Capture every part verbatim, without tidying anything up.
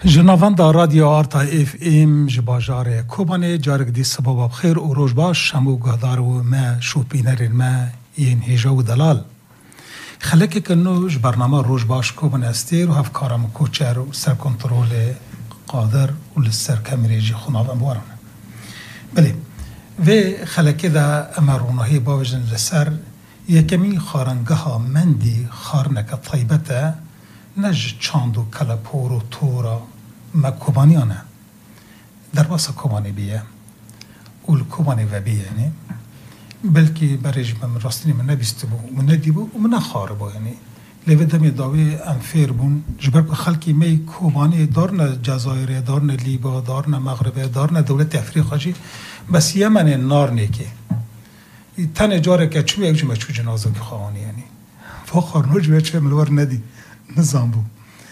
جنابان دا رادیو آرتا اف ام جباجاره کوبانه جارگ دی سبب بخیر و روز باش شمو گهدار و ما شوپینر ما این هیجا و دلال خلقه کنوش برنامه روز باش کوبانه استیر و هفکارم کوچر و سر کنترول قادر و لسر کمیریجی خنابان بوارانه بله و خلقه دا امرونهی باوجن لسر یکمی خارنگه ها مندی خارنک طیبته نج چاندو کلپور و تورا ما کوبانیانه در واسه کوبانی بیه اول کوبانی و بیه یعنی بلکه برای من راستنی من نبیست بو من ندیبو و من نخار بو یعنی لیوه دمی داوی انفیر بون جبر که خلقی می کوبانی دارن جزایر دارن لیبا دارن مغرب دارن دولت افریقا جی بس یمن نار نیکی تن جاره که چوی یک جمعه چو جنازه که خواهانی یعنی فاخر نجوه چه ملور ندی نظام بو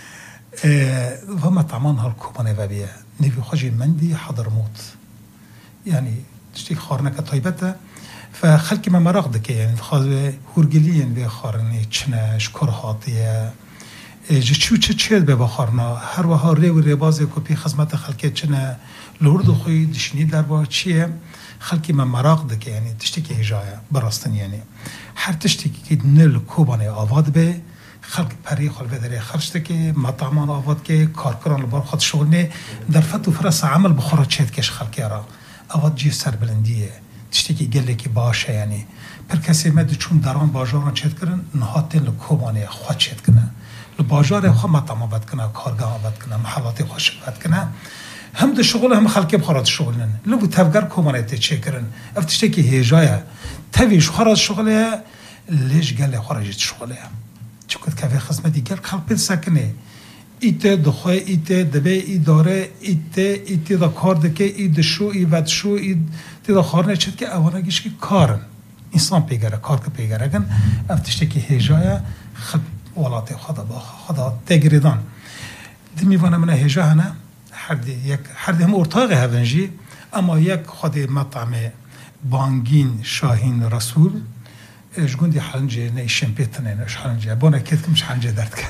و ما طعمان هالكوباني وبيه نبي خجي مندي حضرموت يعني تشتي خارنك طيبته فخلك ما مرقدك يعني خاز هورجلين به خارني چنش كرهاتيه جي چو چه چه به بخارنا هر وها ری و رباز کوپی خدمت خلک چنه لورد خوی دشنی در با چیه خلکی ما مرقدك يعني تشتي که هجايه براستن يعني هر تشتي که نل کوباني آواد به خلق پری خال بدره خرجته که مطعمان آواد که کارکران لبار خود شغل نه در فت و فرس عمل بخورا چید کش خلقی را آواد جی سر بلندیه تشتی که گله که باشه یعنی پر کسی مد چون دران باجاران چید کرن نهاتین لکوبانه خود چید کنه لباجار خود مطعم آباد کنه کارگاه آباد کنه محلاتی خوش آباد کنه هم ده شغل هم خلقی بخورات شغل نن لبو تفگر کوبانه تی چه کرن افتشتی که هیجایه تویش خورات شغله لیش گله خورجت شغله چون که خدمت دیگر خلق سکنه ایته دخواه ایته دبی اداره ایته ایته دا کار دکه ایده شو ایود شو ایده دا خارنه چید که اوانه گیش که کارن انسان پیگره کار که پیگره گن افتشته که هجایه خب ولات خدا با خدا تگریدان دمیوانه منه هجا هنه هر دی یک هر دی هم ارتاقه هونجی اما یک خود مطعم بانگین شاهین رسول ايش قندي حنجة نيشن بيتنا ايش حنجة بونا كيف مش حنجة دارتك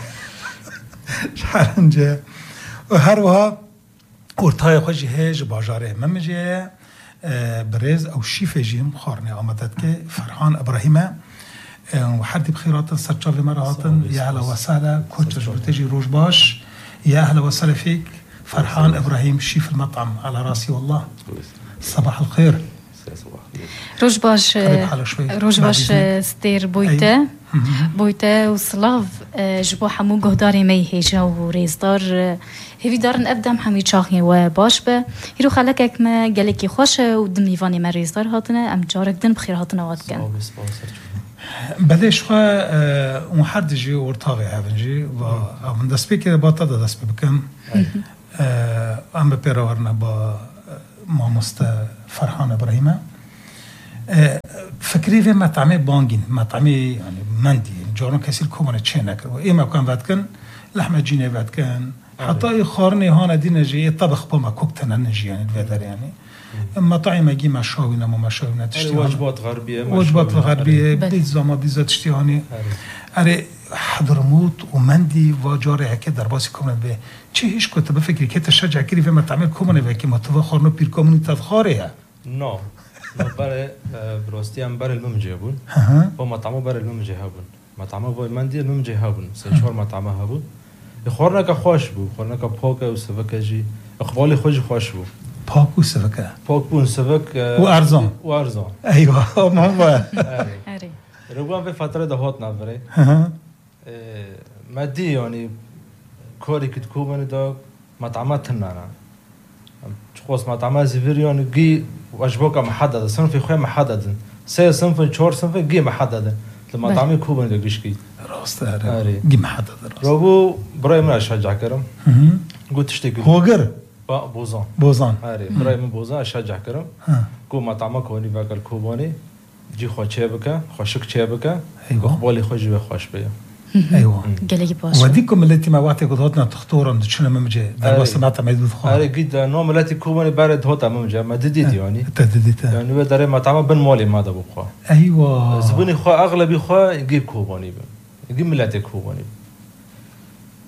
ايش حنجة وهروها ورتاي خوشي هيج باجاره ممجي بريز او شيفه جيم خارنه آمدتك فرحان ابراهيم وحد بخيرات سرچاف مرات يا اهلا وسهلا كنت تجي روج باش يا اهلا وسهلا فيك فرحان ابراهيم شيف المطعم على راسي والله صباح الخير روز باش روز باش ستير بويته بويته وصلاف جبو حمو جهداري مي هيجا وريزدار هيفي دارن ابدم حمي چاخي و باش به هيرو خلقك ما گلكي خوش ودميواني ما ريزدار هاتنا ام جارك دن بخير هاتنا وات كان بدش خو اون حد جي ورتاغي هافنجي و من دسبيكي باتا دسبي بكم ام بيرورنا با ماموستا فرحان ابراهيم فكري في مطعمي بانجين مطعمي يعني مندي جورن كسيل كومن تشينك اما كان فاتكن لحمه جيني فاتكن حتى خارني هانا دي نجي طبخ بما كوكتنا نجي يعني الفدر يعني مطاعم جي مشاوينا ما مشاوينا تشتي وجبات غربيه وجبات غربيه بيتزا ما بيتزا تشتي هاني اري حضرموت ومندي وجاري هكا درباسي كومن به چه هيش كنت بفكر كي تشجع كري في مطعم كومن به كي متوا خارنو بير كومونيتي خاريه نو برای براستی هم برای الممجه بون با مطعمه برای الممجه هبون مطعمه وای من دی الممجه هبون سه چهار مطعمه هبون خورنا که خوش بود خورنا که پاک و سبک جی اقبال خوش خوش بود پاک و سبک پاک بون سبک و ارزان و ارزان ایوه ما با اری روان به فتره دهات نبره مدی یعنی کاری که کوبن دا مطعمه تنانا خواست مطعمه زیوریان گی وجبك محدد صنف خوي محدد سه صنف چهار صنف گي محدد المطعم كوبن دقيشكي راست اره گي محدد راست روبو براي من اشجع كرم قلت تشتكي هوگر با بوزان بوزان اره براي من بوزان اشجع كرم کو مطعم كوني باكل كوباني جي خو چه بك خوشك چه بك اقبالي خوش به خوش بيه ايوه قالي باش وديكم التي ما وقت قضاتنا تختورن شنو ممجي در واسه ما تميد خو اره قد نوم التي كوباني بارد هوتا ممجي ما دديت يعني تدديت يعني بدر مطعم بن مالي ما دبو خو ايوه زبوني خو اغلبي خو يجيب كوباني يجيب ملاتي كوباني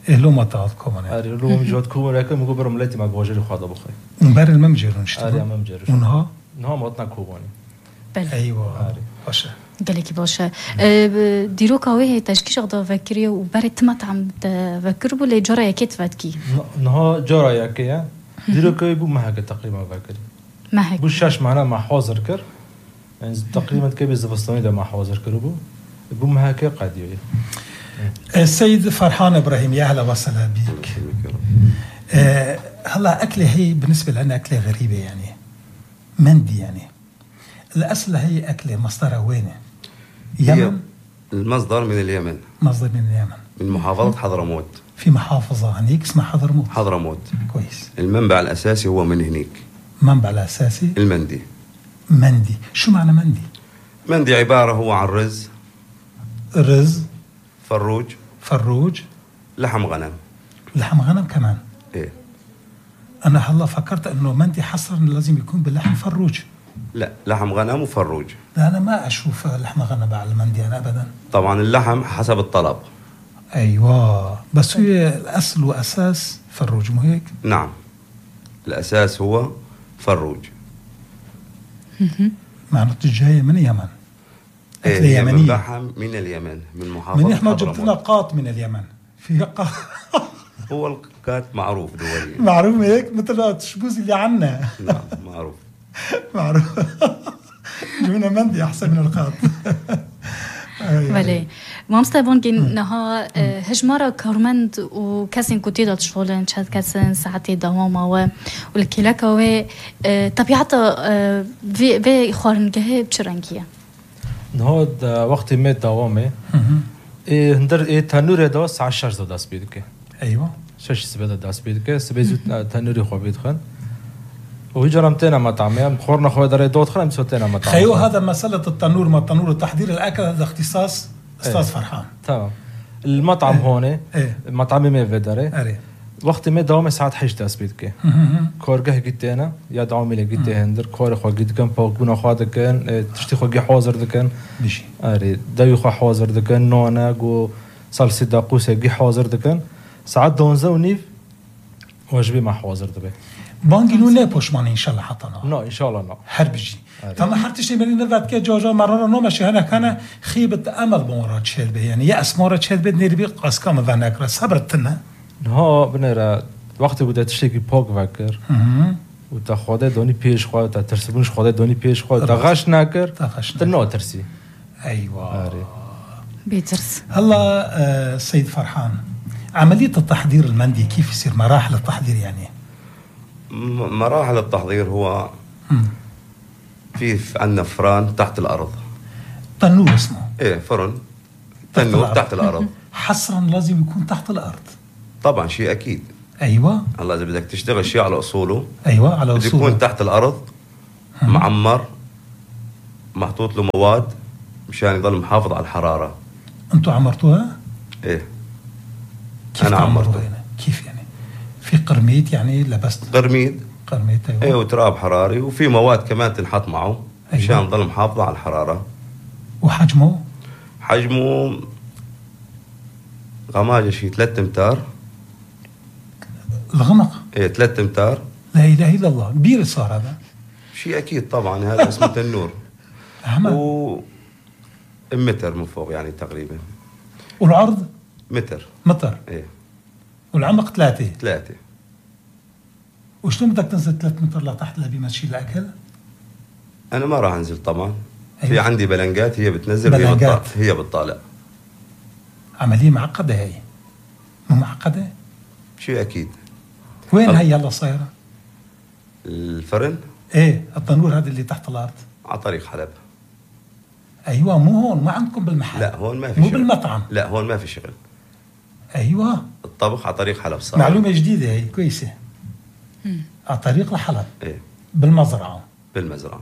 إيه لو ما تعرف كومانة أري لو مجود كومانة لكن مقول برا ملتي مع بوجري خاطر بخير مبرر الممجر نشتغل أري ممجر ونها نها مطنا كومانة بله أيوة أري باشا قالك باشا ديرو كاوي تشكيش غدا فكري وبرت مطعم تفكر بو لجرا يكيت فاتكي نها جرا يكيا ديرو كاوي بو ما هكا تقريبا فكري ما هيك بو شاش معنا مع حاضر كر يعني تقريبا كبي زبستاني ده مع حاضر كر بو بو ما هكا قادية السيد فرحان إبراهيم يا هلا وسهلا بك أه هلا أكلة هي بالنسبة لنا أكلة غريبة يعني مندي يعني الأصل هي أكلة مصدرها وين؟ يمن؟ المصدر من اليمن مصدر من اليمن من محافظة حضرموت في محافظة هنيك اسمها حضرموت حضرموت كويس المنبع الأساسي هو من هنيك المنبع الأساسي المندي مندي شو معنى مندي؟ مندي عبارة هو عن رز رز فروج فروج لحم غنم لحم غنم كمان إيه أنا هلا فكرت إنه مندي حصرا لازم يكون باللحم فروج لا لحم غنم وفروج لا أنا ما أشوف لحم غنم على المندي أنا أبدا طبعا اللحم حسب الطلب أيوة بس هي الأصل وأساس فروج مو هيك؟ نعم الأساس هو فروج معناته جاية من اليمن أكلة إيه يمنية لحم من اليمن من محافظة من إحنا جبت لنا حضرموت قاط من اليمن في قاط هو الكات معروف دوليا معروف هيك مثل الشبوز اللي عنا نعم معروف معروف جبنا مندي أحسن من القاط بله مامستا بونجين نها هجمارة كارمند وكاسين كتيدة شغلن شاد كاسين ساعتي دوامة و والكلاكا و طبيعتا في في خارنجه بشرنكية نهاد وقت ما دوامه إيه هندر إيه تنور ده ساعة شش زود دست بيدك أيوة شش سبعة دست بيدك سبعة زود تنوري خواب بيدخن ويجرم تنا مطعمي خورنا خوي داري دوت خرم سوتنا مطعم خيو هذا مسألة التنور ما التنور وتحضير الأكل هذا اختصاص أستاذ ايه. فرحان تمام المطعم ايه. هون ايه. مطعمي ما فيداري أري وقت ما دوام ساعات حش تثبيت كه كارجه جيت أنا يا دعامي اللي جيت هندر كار خو جيت كان باقونا خاد كان تشتي خو جي حاضر دكان بشي أري دايو خو حاضر دكان نونا جو صلصة دقوس جي حاضر دكان ساعات دونزا ونيف واجبي مع حاضر دبي بانجي نو نبوش ماني إن شاء الله حطنا لا إن شاء الله لا حربجي تما حرتش لي من نفات كي جوجا مرة نو ماشي هنا كان خيبة أمل بمرات شلبي يعني يأس مرات شلبي نربي قاس كام فاناكرا صبرتنا ها بنرا وقتی بوده تشتکی پاک وکر و تا خواده دانی پیش خواه تا ترسبونش خواده دانی پیش خواه تا غش نکر تا نا ترسی أيوة بيترس هلا سيد فرحان عملية التحضير المندي كيف يصير مراحل التحضير يعني مراحل التحضير هو في عندنا فران تحت الأرض تنور اسمه إيه فرن تنور تحت الأرض حصرا لازم يكون تحت الأرض طبعا شيء أكيد أيوة الله إذا بدك تشتغل شيء على أصوله أيوة على أصوله يكون تحت الأرض معمر محطوط له مواد مشان يضل محافظ على الحرارة. أنتوا عمرتوها؟ إيه كيف أنا عمرته. كيف يعني؟ في قرميد يعني لبست قرميد قرميد أيوة. إيه وتراب حراري وفي مواد كمان تنحط معه مشان أيوة. يضل محافظة على الحرارة. وحجمه؟ حجمه غماجة شيء ثلاثة أمتار. الغمق؟ إيه ثلاثة أمتار. لا إله إلا الله بير صار هذا شيء أكيد طبعا هذا اسمه تنور. و متر من فوق يعني تقريبا. والعرض؟ متر. متر. إيه. والعمق ثلاثة. ثلاثة. وشلون بدك تنزل ثلاثة متر لتحت لبيمشي الأكل؟ أنا ما راح أنزل طبعا. أيوة. في عندي بلنجات هي بتنزل هي بتطالع. هي بتطالع. عملية معقدة هي. مو معقدة؟ شيء أكيد. وين هي يلا صايرة؟ الفرن؟ إيه التنور هذا اللي تحت الأرض. على طريق حلب. أيوة مو هون ما عندكم بالمحل. لا هون ما في مو شغل. بالمطعم. لا هون ما في شغل. أيوة. الطبخ على طريق حلب صار. معلومة جديدة هي كويسة. على طريق لحلب. إيه. بالمزرعة. بالمزرعة.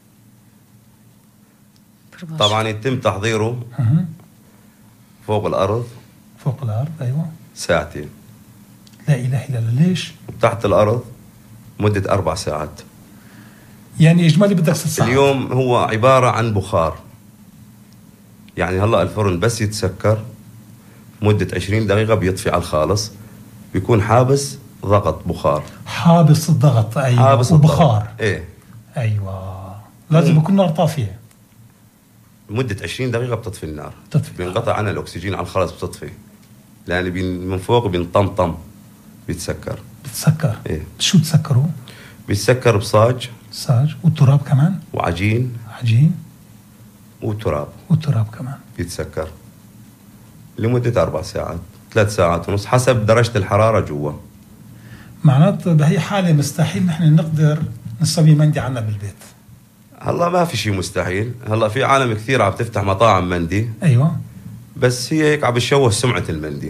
طبعا يتم تحضيره فوق الأرض. فوق الأرض أيوة. ساعتين. لا إله إلا الله ليش؟ تحت الأرض مدة أربع ساعات. يعني إجمالي بدك ست ساعات. اليوم هو عبارة عن بخار. يعني هلا الفرن بس يتسكر مدة عشرين دقيقة بيطفي على الخالص، بيكون حابس ضغط بخار. حابس الضغط. أيوة. حابس وبخار. الضغط. ايه أيوة لازم يكون نار طافية. مدة عشرين دقيقة بتطفي النار. تطفي. بينقطع عنها الأكسجين على الخالص بتطفي، لأن بين من فوق بينطمطم بيتسكر. بتسكر. ايه. شو تسكروا؟ بيتسكر بصاج. صاج والتراب كمان. وعجين. عجين. وتراب. والتراب كمان. بيتسكر لمدة أربع ساعات ثلاث ساعات ونص حسب درجة الحرارة جوا. معناته بهي حالة مستحيل نحن نقدر نسوي مندي عنا بالبيت. هلا ما في شيء مستحيل. هلا في عالم كثير عم تفتح مطاعم مندي. أيوة. بس هي هيك عم بتشوه سمعة المندي.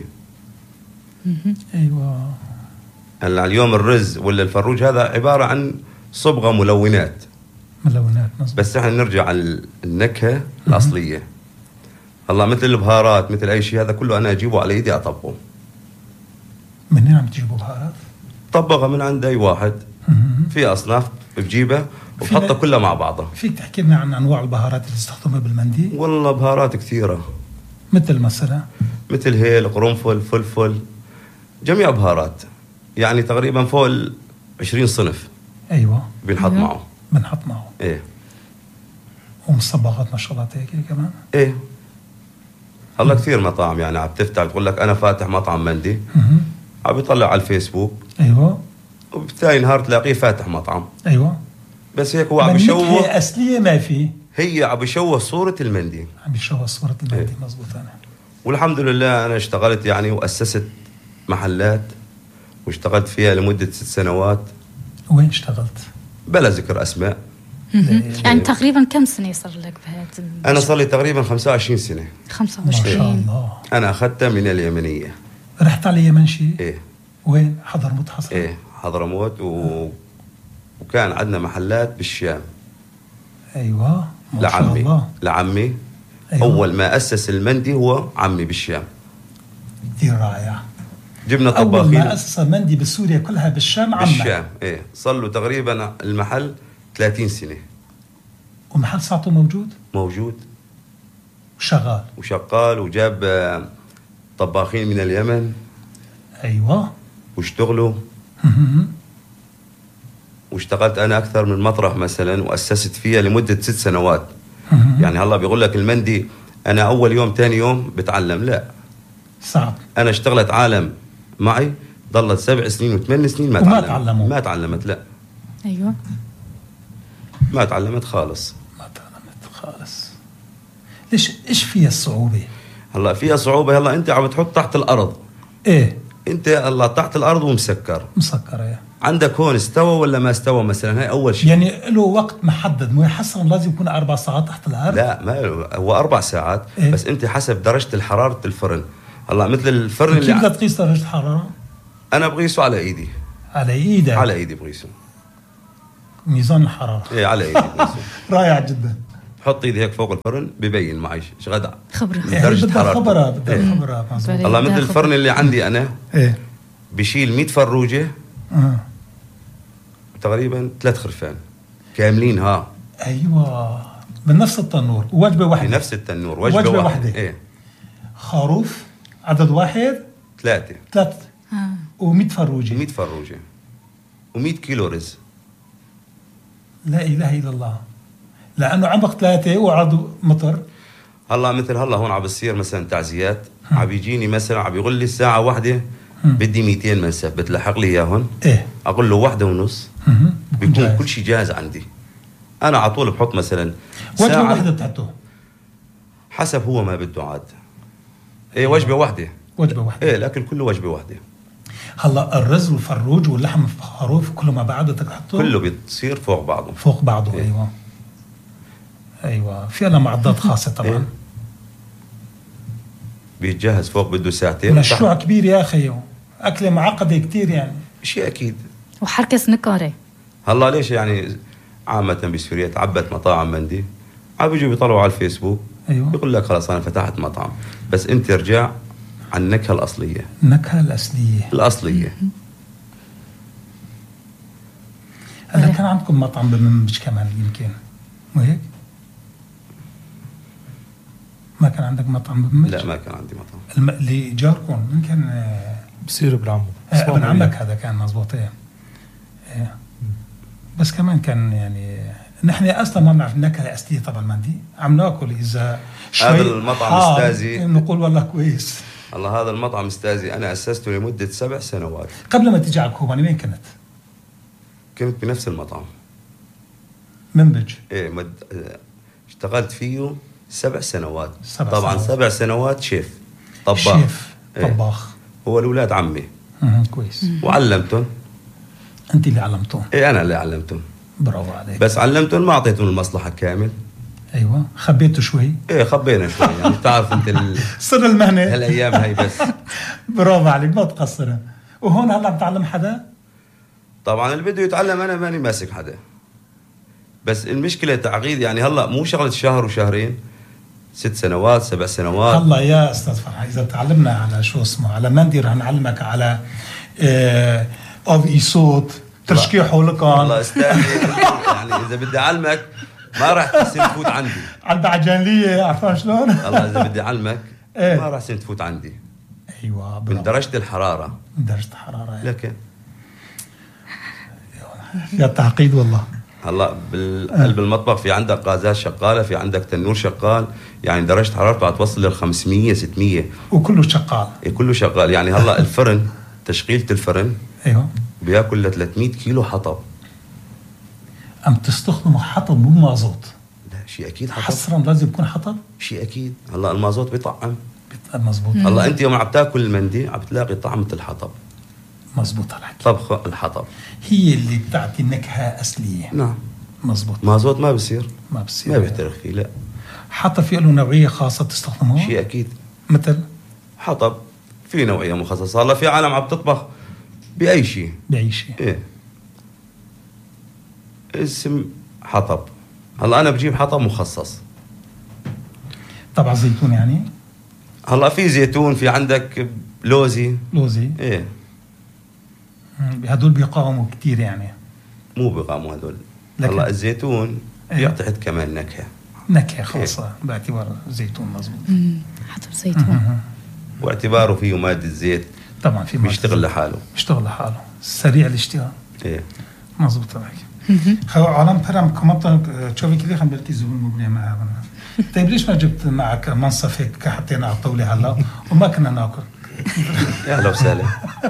أيوة. هلا اليوم الرز ولا الفروج هذا عبارة عن صبغة ملونات. ملونات مزبوط. بس احنا نرجع على النكهة الأصلية. هلا مثل البهارات مثل أي شيء هذا كله أنا أجيبه على إيدي أطبقه. من وين عم تجيبوا بهارات؟ طبقها من عند أي واحد. في أصناف بجيبها وبحطها كلها مع بعضها. فيك تحكي لنا عن أنواع البهارات اللي تستخدمها بالمندي؟ والله بهارات كثيرة. مثل مثلا؟ مثل هيل، قرنفل، فلفل، جميع بهارات. يعني تقريبا فوق عشرين صنف. أيوة. بنحط أيوة. معه. بنحط معه. إيه. ومصبغات نشاطات هيك كمان؟ إيه. هلا كثير مطاعم يعني عم تفتح بتقول لك أنا فاتح مطعم مندي. عم بيطلع على الفيسبوك. أيوة. وبالتالي نهار تلاقيه فاتح مطعم. أيوة. بس هيك هو عم بيشوه. النكهة أصلية ما في. هي عم بيشوه صورة المندي. عم بيشوه صورة المندي. إيه. مزبوط. أنا والحمد لله أنا اشتغلت يعني وأسست محلات واشتغلت فيها لمدة ست سنوات. وين اشتغلت؟ بلا ذكر أسماء. يعني تقريبا كم سنة صار لك بهذا؟ أنا صار لي تقريبا خمسة وعشرين سنة. خمسة ما وعشرين. شاء الله. أنا أخذتها من اليمنية. رحت على اليمن شيء؟ إيه. وين؟ حضرموت حصل؟ إيه حضرموت و... وكان عندنا محلات بالشام. أيوة. ما شاء لعمي الله. لعمي. أيوة. أول ما أسس المندي هو عمي بالشام. كثير رائع. جبنا أول طباخين. ما أسس مندي بسوريا كلها بالشام عمك. بالشام. إيه صار له تقريبا المحل ثلاثين سنة. ومحل ساعته موجود؟ موجود وشغال. وشغال وجاب آه، طباخين من اليمن. أيوة. واشتغلوا. واشتغلت أنا أكثر من مطرح مثلا وأسست فيها لمدة ست سنوات. يعني هلا بيقول لك المندي أنا أول يوم تاني يوم بتعلم، لا صعب. أنا اشتغلت عالم معي ضلت سبع سنين وثمان سنين ما وما تعلمت. تعلموا. ما تعلمت لا. أيوة. ما تعلمت خالص. ما تعلمت خالص. ليش؟ إيش فيها الصعوبة؟ هلا فيها صعوبة. هلا أنت عم تحط تحت الأرض. إيه. أنت هلا تحت الأرض ومسكر. مسكرة يعني. عندك هون استوى ولا ما استوى مثلا، هاي أول شيء. يعني له وقت محدد مو حصرا لازم يكون أربع ساعات تحت الأرض؟ لا ما هو أربع ساعات. إيه؟ بس أنت حسب درجة الحرارة الفرن. هلا مثل الفرن كيف اللي بدك تقيس درجة الحرارة؟ أنا بقيسه على إيدي. على إيدك؟ على إيدي بقيسه. ميزان الحرارة. إيه على إيدي بقيسه. رائع جدا. حط إيدي هيك فوق الفرن ببين معي ايش غدا. خبرة. من يعني درجة بدها حرارته. خبرة. بدها إيه. خبرة. مزبوط. إيه. هلا مثل بدها الفرن خبرة. اللي عندي أنا إيه. بشيل مية فروجة آه. تقريبا ثلاث خرفان كاملين. ها أيوة. بنفس التنور وجبة واحدة. بنفس التنور وجبة, وجبة واحدة. واحدة. إيه. خروف عدد واحد. ثلاثة. ثلاث. آه. ومئة فروجة. ومية فروجة ومية كيلو رز. لا إله إلا الله. لأنه عمق ثلاثة وعرض مطر. هلا مثل هلا هون عم بصير مثلا تعزيات. عم بيجيني مثلا عم بيقول لي الساعة واحدة بدي مئتين منسف بتلحق لي إياهم. إيه. أقول له واحدة ونص. مم. بيكون جاهز. كل شيء جاهز عندي. أنا على طول بحط مثلا وجبة ساعة واحدة بتحطه. حسب هو ما بده عاد. إيه وجبة واحدة. وجبة واحدة. إيه الأكل كله وجبة واحدة. هلا الرز والفروج واللحم الخروف كله مع بعض بدك تحطه. كله بيصير فوق بعضه. فوق بعضه. إيه. أيوة. أيوة. في لها معدات خاصة طبعا. إيه. بيتجهز فوق بده ساعتين. مشروع كبير يا أخي. أكلة معقدة كتير يعني. شيء أكيد. وحركة سنكارة. هلا ليش يعني عامة بسوريا تعبت مطاعم مندي عم بيجوا بيطلعوا على الفيسبوك. أيوة. بيقول لك خلاص أنا فتحت مطعم. بس أنت ارجع عن النكهة الأصلية. النكهة الأصلية. الأصلية. هلا كان عندكم مطعم بمنبج كمان يمكن مو هيك؟ ما كان عندك مطعم بمج؟ لا ما كان عندي مطعم. الم... اللي جاركم من كان بصير ابن عمه ابن عمك هذا كان مزبوط ايه. إيه. بس كمان كان يعني نحن اصلا ما بنعرف النكهه اصليه طبعا المندي، عم ناكل اذا شوي. هذا المطعم استاذي نقول والله كويس. الله هذا المطعم استاذي انا اسسته لمده سبع سنوات. قبل ما تيجي على كوباني وين كنت؟ كنت بنفس المطعم منبج. ايه مد... اشتغلت فيه سبع سنوات. سبع طبعا سنوات. سبع سنوات شيف طباخ. شيف إيه. طباخ. هو الاولاد عمي. امم كويس. وعلمتهم. انت اللي علمتهم؟ ايه انا اللي علمتهم. برافو عليك. بس علمتهم ما اعطيتهم المصلحه كامل. ايوه خبيته شوي. ايه خبينا شوي يعني بتعرف انت ال... سر المهنه هالايام هي بس. برافو عليك ما تقصر. وهون هلا بتعلم حدا؟ طبعا اللي بده يتعلم انا ماني ماسك حدا، بس المشكله تعقيد يعني هلا مو شغله شهر وشهرين، ست سنوات سبع سنوات. هلا يا استاذ فرحان اذا تعلمنا على شو اسمه على مندي رح نعلمك على اه اوف اي صوت تشكيح حولك. والله استاذ يعني اذا بدي اعلمك ما راح تحسن تفوت عندي على البعجانليه عرفان شلون؟ والله اذا بدي اعلمك إيه؟ ما راح تحسن تفوت عندي. ايوه من درجه الحراره. من درجه الحراره لكن يا تعقيد والله. هلا بالقلب المطبخ في عندك غازات شغاله، في عندك تنور شغال، يعني درجه حرارته توصل لل خمسمية ستمية وكله شغال. إيه كله شغال. يعني هلا الفرن تشغيله الفرن ايوه بياكل ل ثلاثمية كيلو حطب. عم تستخدموا حطب مو مازوت؟ لا شيء اكيد حطب. حصرا لازم يكون حطب؟ شيء اكيد. هلا المازوت بيطعم. مزبوط. هلا انت يوم عم تاكل المندي عم تلاقي طعمه الحطب. مزبوط عليك. طبخ الحطب هي اللي بتعطي نكهه اصليه. نعم مزبوط. مازوت ما بصير ما بصير ما بيحترق فيه. لا حطب في له نوعيه خاصه تستخدموها؟ شيء اكيد. مثل حطب في نوعيه مخصصه. هلا في عالم عم تطبخ باي شيء باي شيء. ايه اسم حطب. هلا انا بجيب حطب مخصص طبعا زيتون يعني. هلا في زيتون، في عندك لوزي. لوزي ايه هدول بيقاوموا كتير يعني. مو بقاموا هدول. هلا الزيتون إيه؟ بيعطي حد كمان نكهه نكهه خاصه. إيه؟ باعتبار زيتون مزبوط. حطب زيتون واعتباره فيه ماده زيت طبعا في بيشتغل لحاله. بيشتغل لحاله سريع الاشتغال. ايه مزبوط عليك. خو عالم برام كمان تشوفي كذا خم بلكي زبون مبني معها. طيب ليش ما جبت معك منصف هيك حطينا على الطاوله هلا وما كنا ناكل؟ يا هلا وسهلا.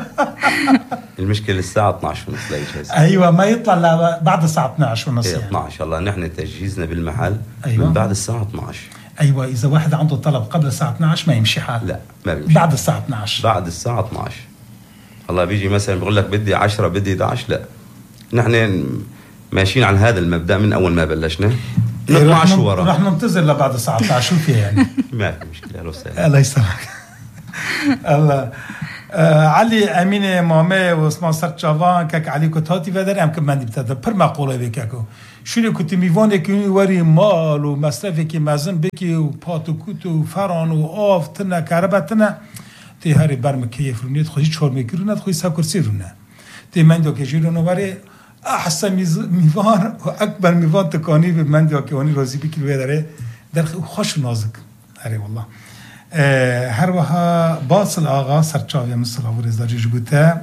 المشكله الساعه اثنعش ونص ليش ايوه ما يطلع بعد الساعه اثنعش ونص. ايه يعني اثنعش. هلا نحن تجهيزنا بالمحل أيوة. من بعد الساعه اثنعش. ايوه اذا واحد عنده طلب قبل الساعه اثنعش ما يمشي حال. لا ما بيمشي بعد الساعه اثنعش. بعد الساعه اثنعش. هلا بيجي مثلا بيقول لك بدي عشرة بدي احد عشر. لا نحن ماشيين على هذا المبدا من اول ما بلشنا. نطلع شو ورا رح ننتظر لبعد الساعه اثنعش. شو فيها يعني؟ ما في مشكله. اهلا وسهلا. الله يسلمك. الله آه علي امينه مامه واسمه سرچاوان كك علي كتاتي ودر ام كمندی بتاده پر مقوله بککو شونی کتی میوانه که وری مال و مصرفی که مزن بکی و پاتو کوت و فران و آف تنه کربتنه تی هری برم کیف رونیت خودی چهار میگیرونه خودی سکرسی رونه تی من دو که جیرونه وری احسن میوان و اکبر میوان تکانی به من دو که وانی روزی بکی رو داره در خوش نازک. هری والله هر وها باصل آغا سرچاوی مثل آور ازداجی جبوته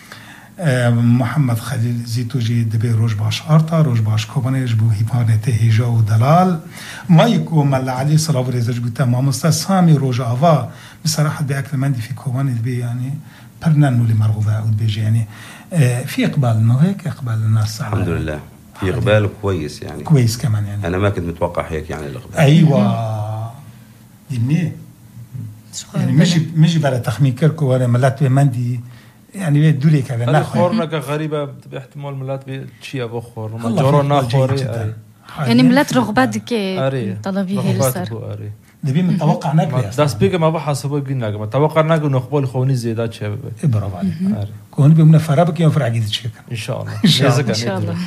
محمد خلیل زیتوجی دبی روش باش آرتا روش باش کوبانه جبو هیپانته هیجا و دلال مایکو مل علی صل آور ازداجی جبوته مامستا سامی روش آوا بصراحة بأكل مندي في كوبانه دبي يعني برنانو لمرغوبة أو دبيجي يعني في إقبال إنه هيك إقبال الناس. الحمد لله في إقبال كويس يعني. كويس كمان يعني. أنا ما كنت متوقع هيك يعني الإقبال. أيوة دي منيه يعني مش مش بلا تخمين كركو ولا ملات بمندي يعني دوري كذا ناخذ خورنا كغريبه باحتمال ملات بشيء ابو خور ما جورونا خوري يعني ملات رغبات كي طلبيه لسر دبي متوقع ناقل دا سبيك ما بحسبه قلنا ما توقع ناقل نقبل خوني زيادات شباب. برافو عليك. كون بمنا فرابك يوم فرع جديد شكل ان شاء الله ان شاء الله.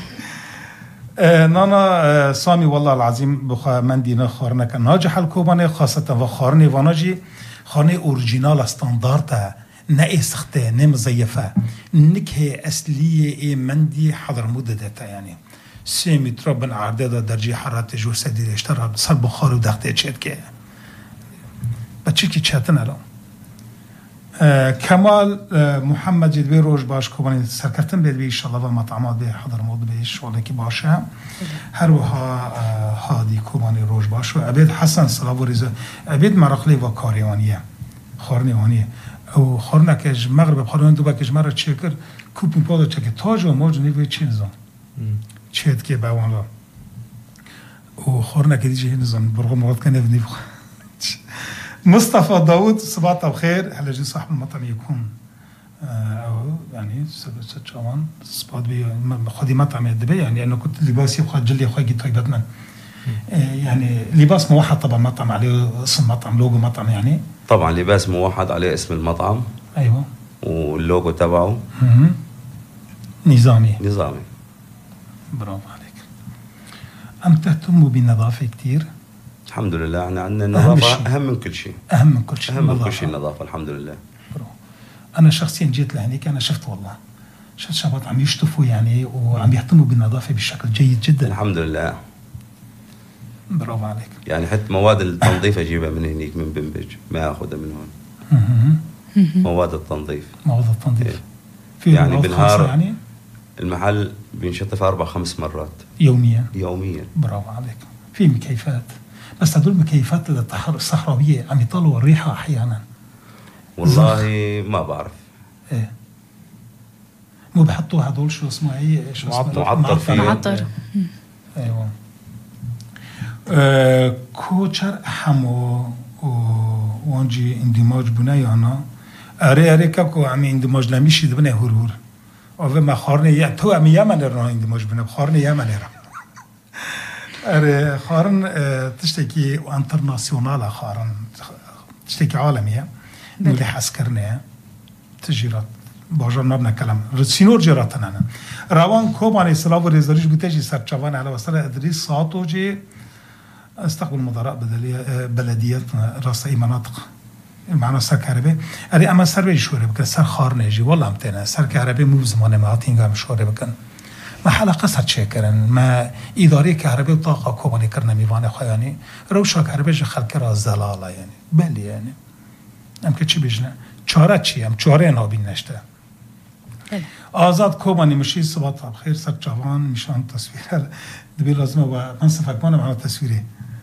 آه نانا آه سامي والله العظيم بخا مندي نخورنا كان ناجح الكوبانه خاصه وخارني وناجي خانه اورجينال استاندارد نه سخته نه مزيفه نكهه اصليه مندي حضرموت دته يعني سه متر بن عرضه درجه حرارت جو سديد اشترى بصل بخار ودخته چت که بچکی چاتن الان کمال محمد جدبی روش باش کوبانی سرکتن بید بی انشالله و مطعمات به حضر مود بیش ولی که باشه هر وها هادی کوبانی روش باش و عبید حسن صلاح و رضا عبید مرقلی و کاریوانیه خورنیوانیه او خورنکش مغرب خورن دو بکش مرا چکر کوپین پادا چکه تاج و موج نیوی چی نزان چید که باوانلا او خورنک دیجی نزان برغم مواد کنه نیو مصطفى داود صباح الخير هلا جي صاحب المطعم يكون او يعني سبت شوان صباح بي خدي مطعم دبي يعني انه كنت لباسي وخد جلي اخوي جيت باتمان يعني لباس موحد طبعا مطعم عليه اسم مطعم لوجو مطعم يعني طبعا لباس موحد عليه اسم المطعم ايوه واللوجو تبعه نظامي نظامي برافو عليك. أم تهتموا بالنظافة كتير؟ الحمد لله احنا عندنا النظافة أهم من كل شيء. أهم من كل شيء. أهم من كل شيء النظافة الحمد لله. برافو. أنا شخصيا جيت لهنيك أنا شفت والله شفت شباب عم يشطفوا يعني وعم يهتموا بالنظافة بشكل جيد جدا. الحمد لله. برافو عليك. يعني حتى مواد التنظيف أجيبها من هنيك من بنبج ما أخذها من هون. مواد التنظيف. مواد التنظيف. في يعني بالنهار يعني المحل بينشطف أربع خمس مرات. يوميا. يوميا. برافو عليك. في مكيفات. بس هدول المكيفات الصحراوية عم يطلعوا الريحة أحيانا. والله ما بعرف. إيه. مو بحطوا هدول شو اسمه ايه شو اسمه معطر فيه. معطر. ايوه. آه كوچر حمو وانجي اندماج بنا يانا اري اري كاكو عم اندماج لميشي دبنه هرور او ما خارنه يا تو عم يمن رو اندماج بنا خارنه يمن رو اري خارن تشتكي انترناسيونال خارن تشتكي عالميه اللي حسكرنا تجيرات باجر نبنا كلام رسينور جراتنا روان كوباني سلاف ريزريش بتجي سرچوان على وصل ادريس ساعته جي استقبل مدراء بدليه بلديات راسي مناطق معنا سر كهرباء اري اما سر بيشوره بك سر خارنه جي والله متنا سر كهرباء مو زمان ما عطينغا مشوره بكن ما حلقه صد شكرن ما اداري كهرباء وطاقه كوباني كرنا ميوان خياني روشا كهرباء خلق را زلاله يعني بل يعني ام که چی بجنه چاره چی ام چاره نابین نشته آزاد کوبانی مشی صبات بخیر سر جوان میشان تصویر دبی لازمه و من صفک مانم على تصویره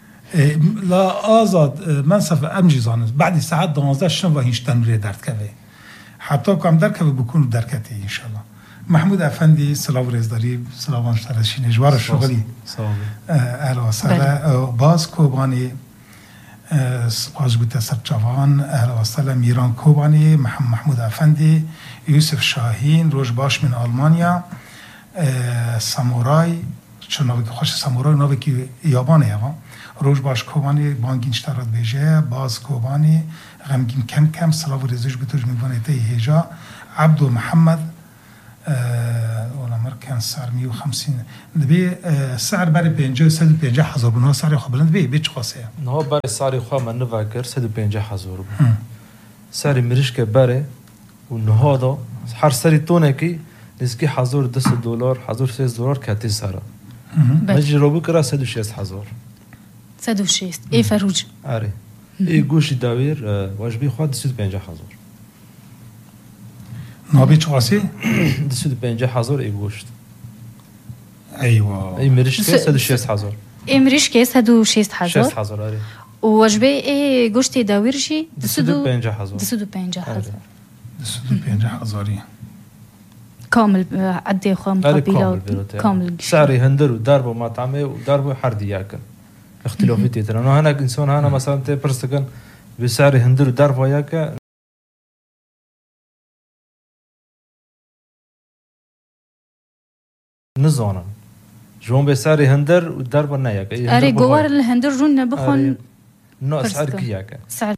لا آزاد من صف امجی زانست بعد ساعت دوازده شن و هیچ تنوری درد کبه حتی کم درد کبه بکن درکتی انشالله محمود افندی سلام رزداری سلام انشترشی نجوار شغلی اهلا و سهلا باز کوبانی سپاس بوده سر جوان اهلا و سهلا میران کوبانی محمد محمود افندی یوسف شاهین روش باش من آلمانیا سامورای چون ناوی که خوش سامورای ناوی که یابانه یابان روش باش کوبانی بانگین شترات بیجه باز کوبانی غمگین کم کم سلاو و رزش بتوج میبانه تی هیجا عبدو محمد ولا مركان سعر مية وخمسين دبي سعر بري بينجا سد بينجا حزور بنو سعر خو بلند بي بيچ خاصه نو بري سعر خو من نفكر سد بينجا حزور سعر مرشك بري ونهادا هر سري تونكي نسكي حزور دس دولار حزور سيس دولار كاتي سعر مجي روبو كرا سد وشيس حزور سد وشيس اي فروج اري اي گوشي داوير واجبي خو سد بينجا حزور نابي چواسي دسود بينجا حزور اي گوشت ايوه اي مريش كيس هادو شيس حزور اي مريش كيس هادو شيس حزور شيس حزور اري وواجبي اي گوشتي داويرشي دسود بينجا حزور دسود بينجا حزور دسود بينجا حزوري كامل عدي خام قبيله كامل سعري هندر وداربو مطعمي وداربو حردي ياكل اختلافي تيتر انا هنا انسان انا مثلا تي برستكن بسعري هندر وداربو ياكل نزانن جون بسعر هندر والدرب نياك اري جوار الهندر جون بخون نو سعر كياك سعر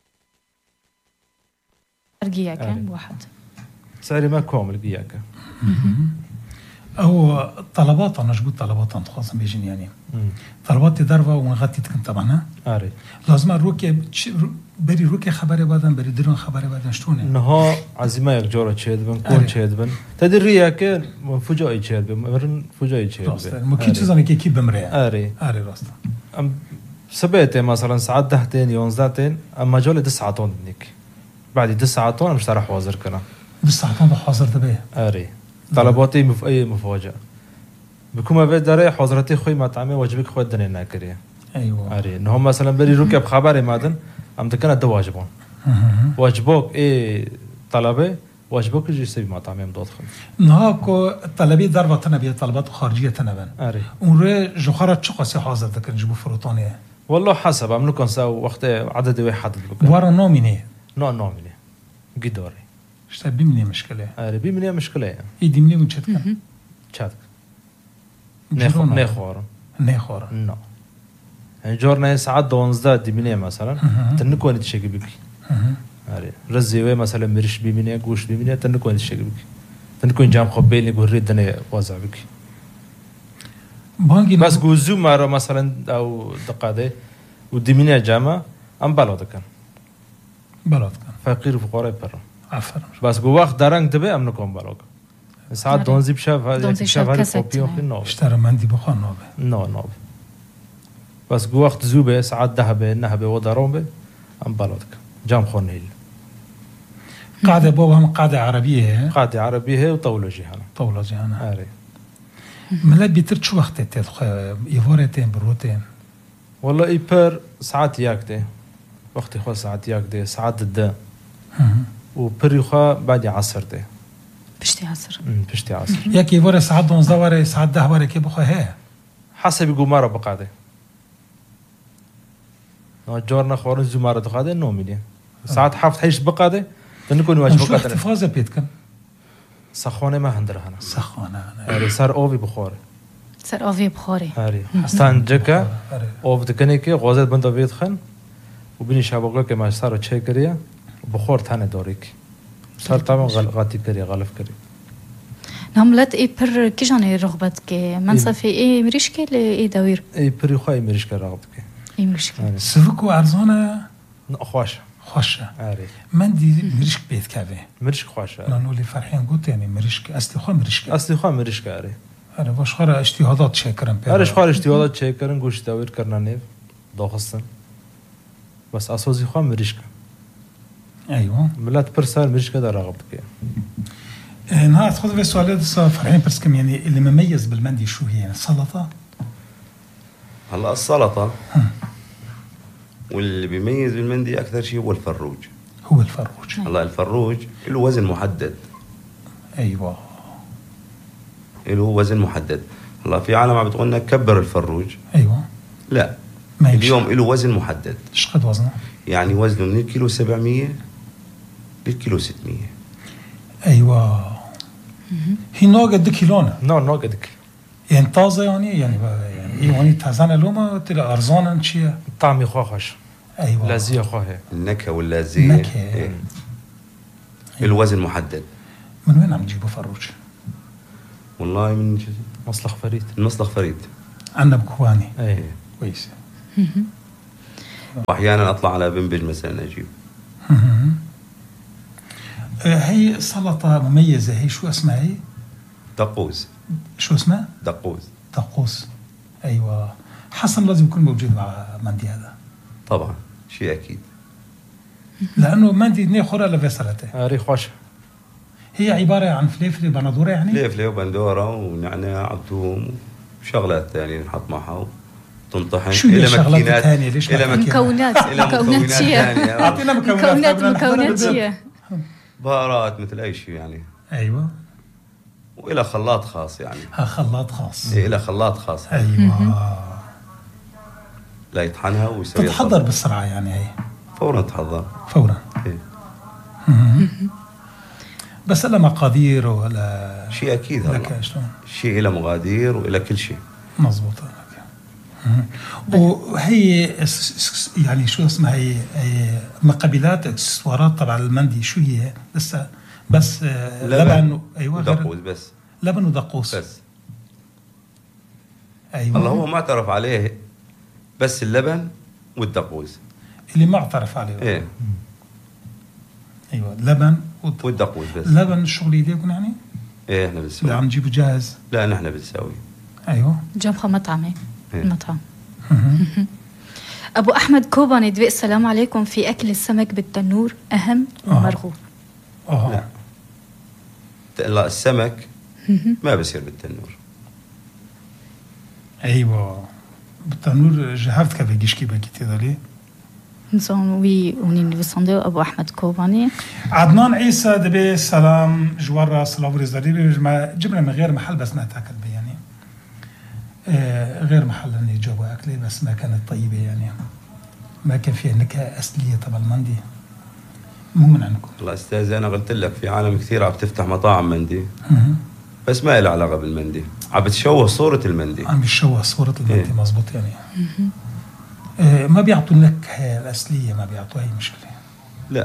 كياك واحد سعر ما كامل كياك او طلبات انا جبت طلبات خاصه بيجين يعني طلبات دربه ونغطي تكن طبعا اري لازم روكي بري روكي خبره بعدن بري درون خبره بعدن شلونه نها عزيمه یک جوره چید بن کون چید بن تدریه که فجایی چید بن مرن فجایی چید بن ما کی چیزانی که کی بمره اري اري راست ام سبعتين مثلا ساعات دهتين يونزاتين اما جولة تسعة طن دنيك بعد تسعة طن مش تعرف حاضر كنا تسعة طن حاضر تبيه اري طلباتي مف اي مفاجأة بكون ما بدري حضرتي خوي ما تعمل واجبك خوي الدنيا ناكريه ايوه اري انهم مثلا بري ركب خبري مادن ام تكنا دو واجبون واجبوك اي طلبه واجبوك يجي يسوي ما تعمل دخل نهاكو طلبي ضربه نبي طلبات خارجيه تنبن اري ونري جوخره تشقسي حاضر تكن جبو فروتونيه والله حسب عملوا كون ساو وقت عدد واحد بك ورا نوميني نو نوميني قدوري اشتا بمني مشكله اري بمني مشكله يدي مني وشتك تشاتك نخور نخور نخور نو يعني جورنا ساعات دونزدا دي مني مثلا تنكو انت شيء بك اري رزي مثلا مرش بمني غوش بمني تنكو انت شيء بك تنكو جام خبيني غوري دني وازع بك بس جوزو مرة مثلا أو دقادة ودمينيا جامع أم بلاد كان بلاد كان فقير وفقراء برا عفوا بس جو وقت درنگ دبي أم نكون بلاد ساعات دونزي بشاف هذا بشاف هذا كوبيو في النوب اشترى مندي بخان نوبه نو نوب بس جو وقت زوبة ساعات ذهبه نهبه ودارون به أم بلاد كان جام خونيل قاعدة بابا هم قاعدة عربية قاعدة عربية وطولة جهانا طولة جهانا أري ملا بيتر شو وقت تدخل يفورتين بروتين والله إيبر ساعات ياكده وقت يخو ساعات ياكده ساعات الدا وبر يخو بعد عصر ده بشتي عصر بشتي عصر ياك يفور ساعات دونزا ورا ساعات ده ورا كي بخو هي حسب يقول مرة بقاده جورنا خورن زمارة دقاده نوميني ساعات حافظ حيش بقاده تنكون واجب بقاده شو احتفاظة بيتكن سخونة ما هندرها أنا سخونة أنا صار أوفي بخاري صار أوفي بخاري أري حسن جكا أوف دكانيكي غازات بندا بيدخن وبيني شابقة كما صار تشي كريه وبخار ثاني دوريك صار طبعا غلطي كريه غلف كريه نعملت إيه بر كيجاني رغبتك منصفي إيه مريشكي لإيه داوير إيه بر يخاي مريشكي رغبتك إيه مريشكي سفكو أرزانة خوش خوشة أري من دي مريشك بيت كذا مريشك خوشة لأنه اللي فرحين قلت يعني مريشك أصلي خو مريشك أصلي خو مريشك أري أنا باش خارج اجتهادات شاكرن بيه أريش خارج اجتهادات شاكرن قوش داوير كرنا نيف داخستن بس أساسي خو مريشك أيوة ملات برسال مريشك ده رغبتك نهار تخذ في السؤال هذا فرحين بس كم يعني اللي مميز بالمندي شو هي يعني السلطة هلا السلطة واللي بيميز بالمندي أكثر شيء هو الفروج هو الفروج هلا الفروج له وزن محدد أيوة له وزن محدد هلا في عالم عم بتقولنا كبر الفروج أيوة لا ما اليوم له وزن محدد ايش قد وزنه يعني وزنه من الكيلو سبعمية للكيلو ستمية أيوة هي نوع قد كيلونا نوع نوع قد كيلو يعني طازة يعني يعني يعني يعني تازانة لوما تلا أرزانا شيء طعمي خوخش أيوة لازية خوه النكهة واللازية النكهة إيه. الوزن محدد من وين عم تجيبوا فروج؟ والله من مصلخ فريد المصلخ فريد عنا بكواني ايه كويس واحيانا اطلع على بنبج مثلا اجيب هي سلطة مميزة هي شو اسمها هي؟ دقوس شو اسمها؟ دقوس دقوس أيوة حسن لازم يكون موجود مع مندي هذا طبعا شيء أكيد لأنه مندي ني خورة لفسرته أري خوش هي عبارة عن فليفلي بندورة يعني؟ فليفلي وبندورة ونعناع وثوم وشغلات ثانية نحط معها وتنطحن شو هي الشغلات الثانية؟ ليش إلى مكونات مكونات ثانية أعطينا مكونات مكونات ثانية بهارات مثل أي شيء يعني أيوة وإلى خلاط خاص يعني ها خلاط خاص إيه إلى خلاط خاص أيوة لا يطحنها ويسوي تتحضر بسرعة يعني هي فورا تحضر فورا إيه. بس إلا مقادير ولا شيء أكيد هلا شيء إلى مقادير وإلى كل شيء مظبوط وهي يعني شو اسمها هي, هي مقابلات اكسسوارات طبعا المندي شو هي لسه بس لبن ايوه ودقوس بس لبن ودقوس بس ايوه الله هو ما اعترف عليه بس اللبن والدقوس اللي ما اعترف عليه ايه ايوه لبن والدقوس بس لبن الشغل يديكم يعني ايه احنا بنسوي لا عم نجيبه جاهز لا نحن بنسوي ايوه جابها مطعمي إيه. مطعم أبو أحمد كوباني دبي السلام عليكم، في أكل السمك بالتنور أهم ومرغوب؟ آه. لا لا السمك ما بصير بالتنور. أيوة بالتنور جهرت كيف يجيش كيف كي تدري. نصون وي ونين بيصندو أبو أحمد كوباني. عدنان عيسى دبي السلام جوار صلاوري زريبي ما جبنا من غير محل بس نتاكل به يعني آه غير محل اني جوا اكلي بس ما كانت طيبه يعني ما كان فيها نكهه اصليه تبع المندي. مو من عندكم. والله استاذ انا قلت لك في عالم كثير عم تفتح مطاعم مندي بس ما لها علاقه بالمندي، عم بتشوه صوره المندي. عم بتشوه صوره المندي إيه؟ مزبوط يعني. آه ما بيعطوا النكهه الاصليه، ما بيعطوا اي مشكله. لا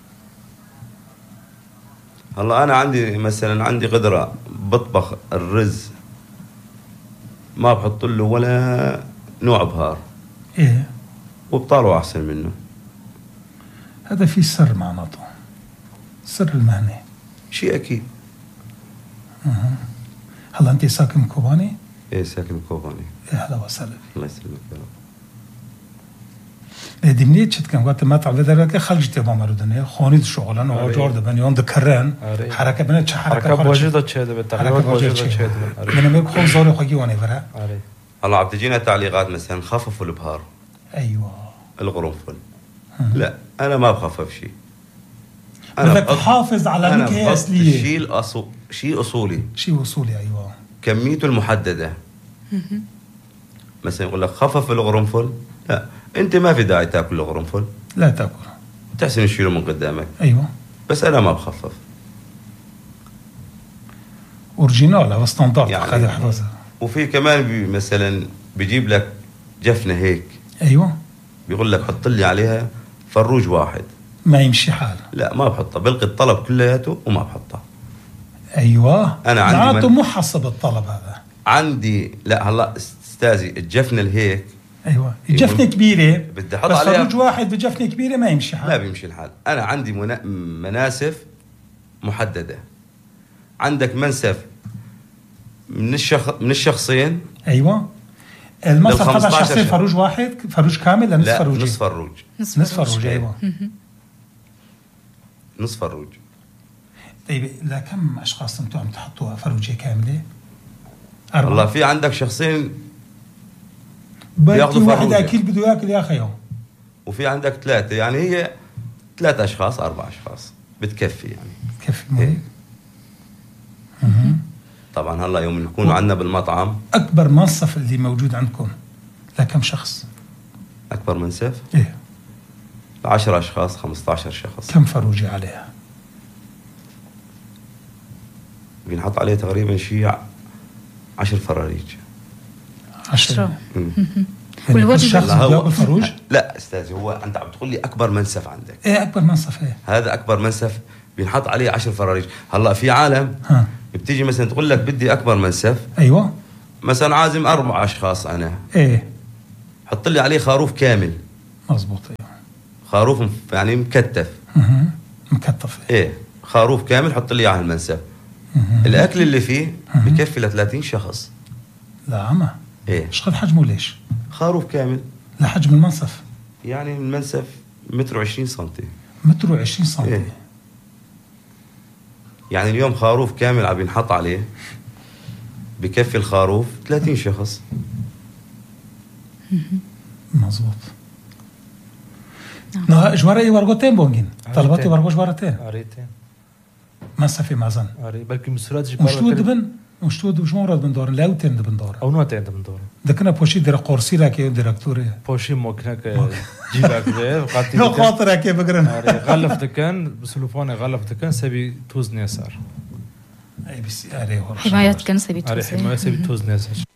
هلا انا عندي مثلا عندي قدره بطبخ الرز ما بحط له ولا نوع بهار. ايه وبطلعه احسن منه. هذا في سر معناته، سر المهنه. شيء اكيد. اها هلا انت ساكن كوباني؟ ايه ساكن كوباني. ايه اهلا وسهلا فيك. الله يسلمك يا رب. دمنيت شت كان وقت ما تعب ذلك خرجت ما مرودني خوني الشغل انا وجور دبن يوم ذكران حركه بنت حركه بوجده تشهد بالتقريبا بوجده تشهد من ميك خو زوري خوي وانا برا. هلا عم تجينا تعليقات مثلا خففوا البهار. ايوه القرنفل. لا انا ما بخفف شيء. انا بدك تحافظ على النكهه الاصليه. شيء الاصل شيء اصولي. شيء اصولي ايوه. كميته المحدده. مثلا يقول لك خفف القرنفل، لا انت ما في داعي تاكل القرنفل. لا تاكل. تحسن تشيله من قدامك. ايوه. بس انا ما بخفف. اورجينال او ستاندرد يعني حفظها. وفي كمان بي مثلا بيجيب لك جفنه هيك. ايوه. بيقول لك حط لي عليها فروج واحد. ما يمشي حال. لا ما بحطها، بلقي الطلب كلياته وما بحطها. ايوه. انا عندي معناته مو حسب الطلب هذا. عندي لا هلا استاذي الجفنه الهيك. ايوه الجفنه كبيره بدي احط عليها فروج واحد بجفنه كبيره ما يمشي حال. ما بيمشي الحال. انا عندي منا... مناسف محدده. عندك منسف من الشخ... من الشخصين. ايوه المنسف تبع شخصين فروج واحد فروج كامل ولا نصف فروج؟ لا نصف فروج. نصف فروج ايوه. نصف فروج. طيب لكم اشخاص انتم عم تحطوها فروجه كامله؟ أربعة. والله في عندك شخصين بياخذوا واحد اكيد بده ياكل يا اخي. وفي عندك ثلاثه، يعني هي ثلاث اشخاص اربع اشخاص بتكفي يعني. بتكفي إيه؟ طبعا هلا يوم نكون عندنا بالمطعم. اكبر منصف اللي موجود عندكم لكم شخص؟ اكبر منسف؟ ايه عشرة اشخاص خمسة عشر شخص. كم فروجه عليها؟ بينحط عليه تقريبا شيء عشر فراريج. عشرة. والوجبه هو الفروج؟ لا استاذ هو انت عم تقول لي اكبر منسف عندك. ايه اكبر منسف ايه؟ هذا اكبر منسف بينحط عليه عشر فراريج. هلا في عالم ها. بتيجي مثلا تقول لك بدي اكبر منسف. ايوه مثلا عازم اربع اشخاص انا. ايه حط لي عليه خروف كامل. مزبوط ايوه. خروف يعني مكتف. اها مكتف ايه, إيه. خروف كامل حط لي اياه المنسف. الاكل اللي فيه بكفي ل ثلاثين شخص. لا عمى. ايه ايش قد حجمه ليش؟ خروف كامل. لحجم المنسف؟ يعني المنسف متر وعشرين سنتي. متر وعشرين سنتي. إيه؟ يعني اليوم خروف كامل عم ينحط عليه بكفي الخروف ثلاثين شخص. مظبوط. نها جواري ورقتين بونجين طلباتي ورقو جوارتين اريتين منسفي مازن اري بلكي مسرات جبار مشتو دبن مشتو دو شمورات بن دور لاوتين دبن دور او نوتين دبن دور دكنا بوشي دير قرسي لك ديريكتوري بوشي موكنك جيبك به وقاتي لو خاطرك بقرن غلف دكان بسلوفون غلف دكان سبي توز نيسار اي بس اري حمايات كان سبي توز اري حمايات سبي توز نيسار